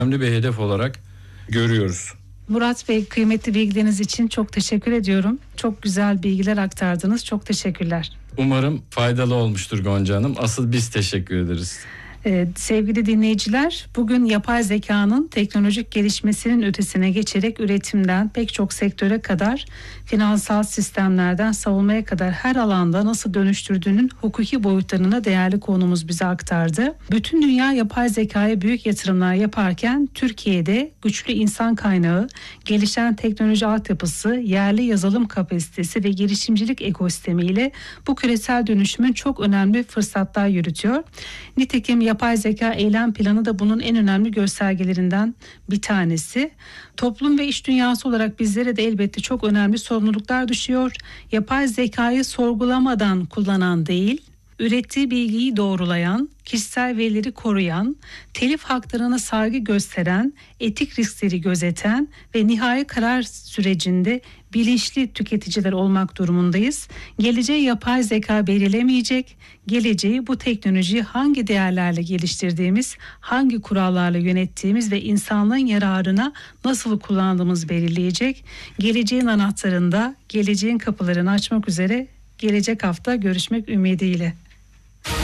önemli bir hedef olarak görüyoruz. Murat Bey, kıymetli bilgileriniz için çok teşekkür ediyorum. Çok güzel bilgiler aktardınız. Çok teşekkürler. Umarım faydalı olmuştur Gonca Hanım. Asıl biz teşekkür ederiz. Sevgili dinleyiciler, bugün yapay zekanın teknolojik gelişmesinin ötesine geçerek üretimden pek çok sektöre kadar, finansal sistemlerden savunmaya kadar her alanda nasıl dönüştürdüğünün hukuki boyutlarına değerli konuğumuz bize aktardı. Bütün dünya yapay zekaya büyük yatırımlar yaparken Türkiye'de güçlü insan kaynağı, gelişen teknoloji altyapısı, yerli yazılım kapasitesi ve girişimcilik ekosistemiyle bu küresel dönüşümün çok önemli fırsatlar yürütüyor. Nitekim yapay zeka eylem planı da bunun en önemli göstergelerinden bir tanesi. Toplum ve iş dünyası olarak bizlere de elbette çok önemli sorumluluklar düşüyor. Yapay zekayı sorgulamadan kullanan değil, ürettiği bilgiyi doğrulayan, kişisel verileri koruyan, telif haklarına saygı gösteren, etik riskleri gözeten ve nihai karar sürecinde bilinçli tüketiciler olmak durumundayız. Geleceği yapay zeka belirlemeyecek, geleceği bu teknolojiyi hangi değerlerle geliştirdiğimiz, hangi kurallarla yönettiğimiz ve insanlığın yararına nasıl kullandığımız belirleyecek. Geleceğin anahtarında, geleceğin kapılarını açmak üzere gelecek hafta görüşmek ümidiyle.